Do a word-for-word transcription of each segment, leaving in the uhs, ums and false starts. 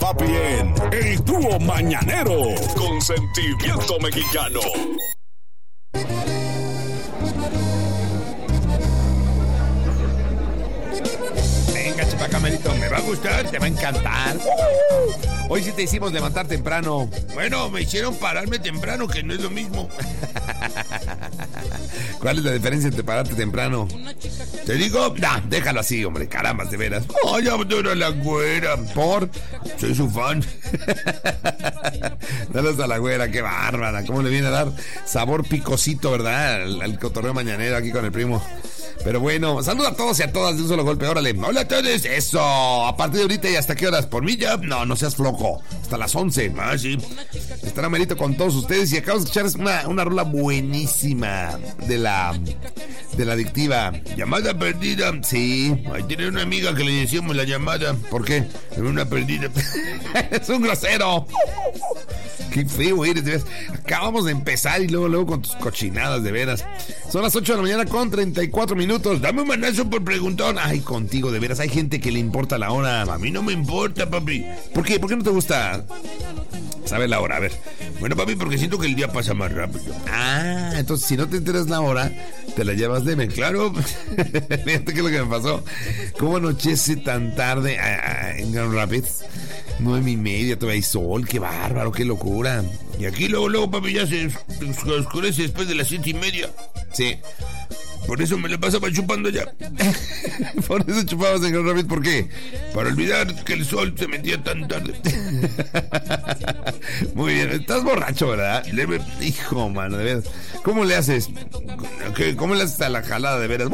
papi, en El Dúo Mañanero con Sentimiento Mexicano. Venga, chepa camerito, me va a gustar, te va a encantar. Hoy sí te hicimos levantar temprano. Bueno, me hicieron pararme temprano, que no es lo mismo. ¿Cuál es la diferencia entre pararte temprano? Te digo, nah, déjalo así, hombre, caramba, de veras. Ay, adoro a la güera. ¿Por? Soy su fan. Dale a la güera, qué bárbara. ¿Cómo le viene a dar sabor picosito, verdad? Al, al cotorreo mañanero aquí con el primo. Pero bueno, saluda a todos y a todas de un solo golpe, órale. Hola a todos, eso. A partir de ahorita y hasta qué horas, por mí ya, no, no seas flojo. Hasta las once, ah, sí. Estará Merito con todos ustedes y acabo de escuchar una, una rola buenísima de la, de la adictiva. Llamada perdida, sí. Ahí tiene una amiga que le decíamos la llamada. ¿Por qué? Es una perdida. Es un grosero. Qué feo eres, de veras. Acabamos de empezar y luego, luego con tus cochinadas, de veras. Son las ocho de la mañana con treinta y cuatro minutos. Dame un manazo por preguntón. Ay, contigo, de veras. Hay gente que le importa la hora. A mí no me importa, papi. ¿Por qué? ¿Por qué no te gusta saber la hora? A ver. Bueno, papi, porque siento que el día pasa más rápido. Ah, entonces si no te enteras la hora, te la llevas de me. Claro. Fíjate qué es lo que me pasó. ¿Cómo anochece tan tarde ah, en Grand Rapids? Nueve y media, todavía hay sol, qué bárbaro, qué locura. Y aquí luego, luego, papi, ya se oscurece después de las siete y media. Sí. Por eso me la pasaba chupando ya. Por eso chupabas en Grand Rapids, ¿por qué? Para olvidar que el sol se metía tan tarde. Muy bien, estás borracho, ¿verdad? Leve... Hijo, mano, de veras. ¿Cómo le haces? ¿Qué? ¿Cómo le haces a la jalada, de veras?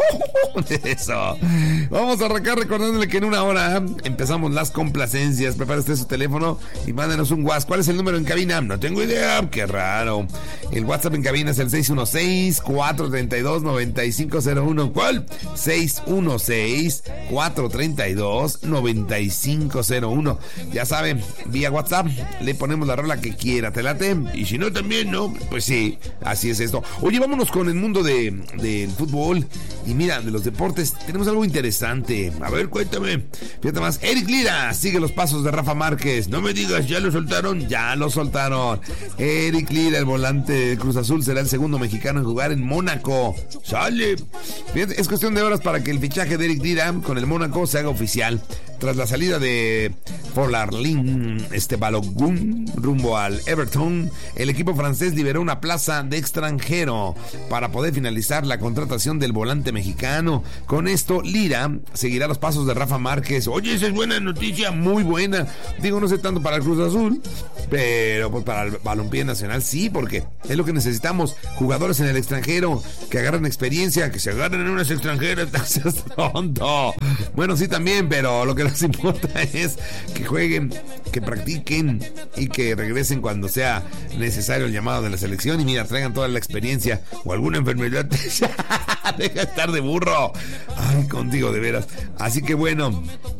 Eso. Vamos a arrancar recordándole que en una hora empezamos las complacencias. Prepare usted su teléfono y mándenos un WhatsApp. ¿Cuál es el número en cabina? No tengo idea. Qué raro. El WhatsApp en cabina es el seis uno seis, cuatro tres dos, nueve cinco cero uno. ¿Cuál? seis uno seis, cuatro tres dos, nueve cinco cero uno. Ya saben, vía WhatsApp le ponemos la rola que quiera. ¿Te late? Y si no también, ¿no? Pues sí, así es esto. Oye, vámonos con el mundo de, del fútbol. Y mira, de los deportes tenemos algo interesante. A ver, cuéntame. Fíjate más. Eric Lira sigue los pasos de Rafa Márquez. No me digas, ¿ya lo soltaron? Ya lo soltaron. Eric Lira, el volante de Cruz Azul, será el segundo mexicano en jugar en Mónaco. Sale. Fíjate, es cuestión de horas para que el fichaje de Eric Lira con el Mónaco se haga oficial. Tras la salida de Forlarlin este Balogun rumbo al Everton, el equipo francés liberó una plaza de extranjero para poder finalizar la contratación del volante mexicano. Con esto, Lira seguirá los pasos de Rafa Márquez. Oye, esa es buena noticia, muy buena. Digo, no sé tanto para el Cruz Azul, pero pues para el balompié nacional sí, porque es lo que necesitamos. Jugadores en el extranjero que agarren experiencia, que se agarren en unas extranjeras. Seas tonto. Bueno, sí también, pero lo que nos importa es que jueguen, que practiquen y que regresen cuando sea necesario el llamado de la selección. Y mira, traigan toda la experiencia o alguna enfermedad. Deja de estar de burro. Ay, contigo, de veras. Así que bueno,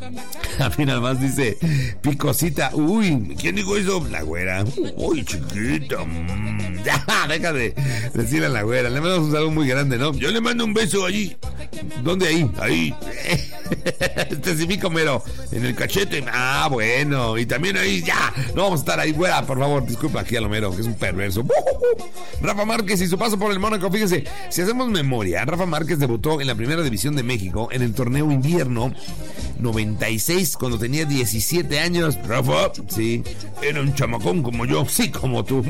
a mí nada más dice picosita. Uy, ¿quién dijo eso? La güera. Uy, chiquita. Mm. Ya, deja de decirle a la güera. Le mandamos un saludo muy grande, ¿no? Yo le mando un beso allí. ¿Dónde ahí? Ahí. Especifico, mero. En el cachete. Ah, bueno. Y también ahí, ya. No vamos a estar ahí, güera, por favor. Disculpa aquí a lo mero, que es un perverso. Rafa Márquez y su paso por el Mónaco. Fíjense, si hacemos memoria, Rafa Márquez debutó en la Primera División de México en el torneo invierno noventa y seis, cuando tenía diecisiete años. Rafa, sí, era un chamacón como yo, sí, como tú.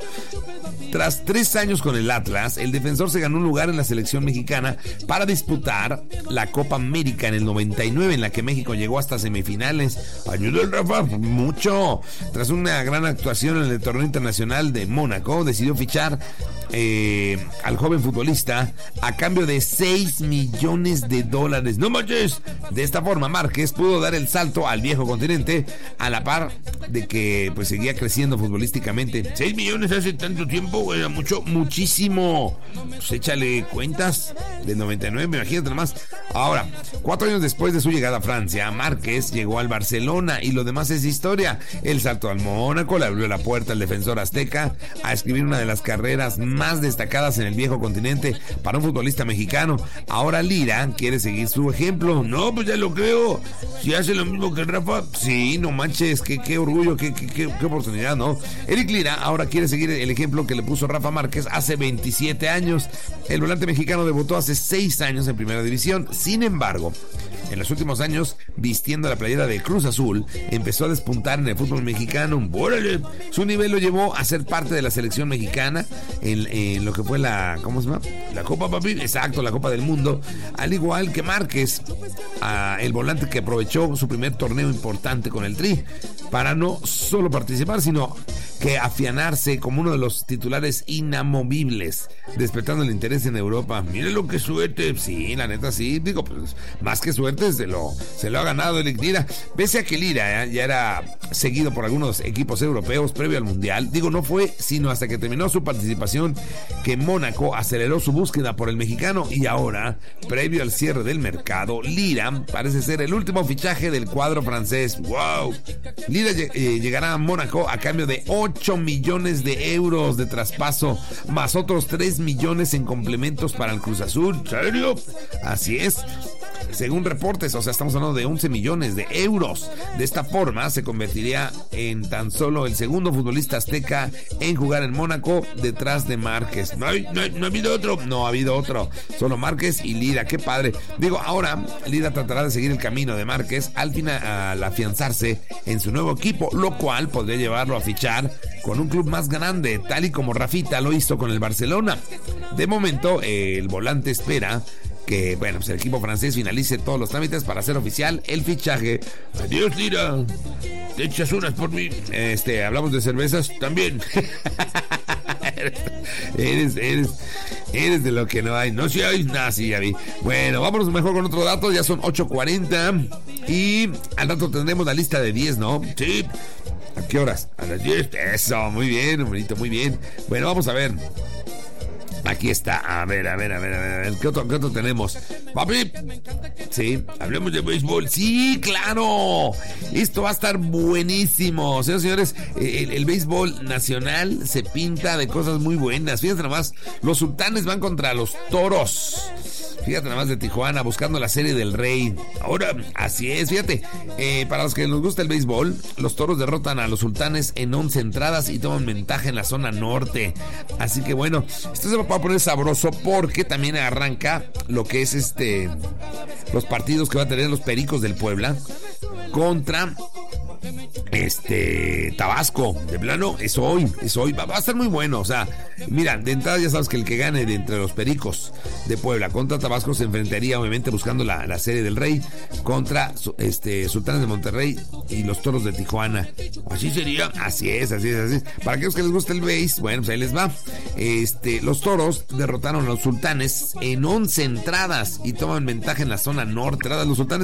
Tras tres años con el Atlas, el defensor se ganó un lugar en la selección mexicana para disputar la Copa América en el noventa y nueve, en la que México llegó hasta semifinales. Ayudó el Rafa mucho. Tras una gran actuación en el torneo internacional de Mónaco, decidió fichar eh, al joven futbolista a cambio de seis millones de dólares. ¡No manches! De esta forma, Márquez pudo dar el salto al viejo continente a la par de que pues seguía creciendo futbolísticamente. seis millones hace tanto tiempo, era mucho, muchísimo. Pues échale cuentas. Del noventa y nueve, imagínate nomás. Ahora, cuatro años después de su llegada a Francia, Márquez llegó al Barcelona y lo demás es historia. El salto al Mónaco le abrió la puerta al defensor azteca a escribir una de las carreras más destacadas en el viejo continente para un futbolista mexicano. Ahora Lira quiere seguir su ejemplo. No, pues ya lo creo. Si hace lo mismo que Rafa, sí, no manches, qué, qué orgullo orgullo, qué, qué, qué, qué oportunidad, ¿no? Eric Lira ahora quiere seguir el ejemplo que le puso Rafa Márquez hace veintisiete años. El volante mexicano debutó hace seis años en Primera División. Sin embargo, en los últimos años, vistiendo la playera de Cruz Azul, empezó a despuntar en el fútbol mexicano. ¡Órale! Su nivel lo llevó a ser parte de la selección mexicana en, en lo que fue la, ¿cómo se llama? La Copa Papi, exacto, la Copa del Mundo. Al igual que Márquez, a el volante que aprovechó su primer torneo importante con el Tri para no solo participar, sino que afianarse como uno de los titulares inamovibles, despertando el interés en Europa. Miren lo que suerte. Sí, la neta sí, digo, pues más que suerte se lo, se lo ha ganado Eric Lira. Pese a que Lira eh, ya era seguido por algunos equipos europeos previo al Mundial, digo, no fue sino hasta que terminó su participación que Mónaco aceleró su búsqueda por el mexicano, y ahora, previo al cierre del mercado, Lira parece ser el último fichaje del cuadro francés. ¡Wow! Lira eh, llegará a Mónaco a cambio de ocho millones de euros de traspaso, más otros tres millones en complementos para el Cruz Azul. ¿Serio? Así es. Según reportes, o sea, estamos hablando de once millones de euros. De esta forma, se convertiría en tan solo el segundo futbolista azteca en jugar en Mónaco detrás de Márquez. ¿No, hay, no, hay, ¿No ha habido otro? No ha habido otro. Solo Márquez y Lira. ¡Qué padre! Digo, ahora Lira tratará de seguir el camino de Márquez al, final, al afianzarse en su nuevo equipo, lo cual podría llevarlo a fichar con un club más grande, tal y como Rafita lo hizo con el Barcelona. De momento, el volante espera que, bueno, pues el equipo francés finalice todos los trámites para hacer oficial el fichaje. Adiós, Lira. Te echas unas por mí. Este, hablamos de cervezas también. eres, eres, eres de lo que no hay. No, si hay, nada, sí, ya vi. Bueno, vámonos mejor con otro dato. Ya son ocho cuarenta y al rato tendremos la lista de diez, ¿no? Sí. ¿A qué horas? A las diez. Eso, muy bien, bonito, muy bien. Bueno, vamos a ver. Aquí está, a ver, a ver, a ver, a ver, a ver. ¿Qué otro, qué otro tenemos? Papi, sí, hablemos de béisbol. Sí, claro, esto va a estar buenísimo. Señores, señores, el, el béisbol nacional se pinta de cosas muy buenas. Fíjate nomás, los Sultanes van contra los Toros. Fíjate nada más, de Tijuana, buscando la Serie del Rey. Ahora, así es, fíjate. Eh, para los que nos gusta el béisbol, los Toros derrotan a los Sultanes en once entradas y toman ventaja en la zona norte. Así que bueno, esto se va a poner sabroso porque también arranca lo que es este los partidos que va a tener los Pericos del Puebla contra este Tabasco. De plano, es hoy, es hoy, va, va a estar muy bueno. O sea, mira, de entrada ya sabes que el que gane de entre los Pericos de Puebla contra Tabasco se enfrentaría obviamente buscando la, la Serie del Rey contra este Sultanes de Monterrey y los Toros de Tijuana. Así sería, así es, así es, así es. Para aquellos que les gusta el béis, bueno, pues ahí les va. Este, los Toros derrotaron a los Sultanes en once entradas y toman ventaja en la zona norte. Los Sultanes